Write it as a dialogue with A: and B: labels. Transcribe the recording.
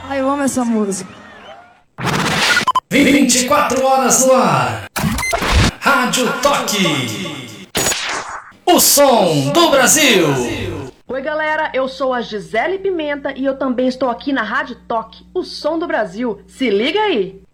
A: Ai, eu amo essa música.
B: 24 horas no ar. Rádio Toque. O som do Brasil.
C: Oi galera, eu sou a Gisele Pimenta e eu também estou aqui na Rádio Toque, o som do Brasil. Se liga aí!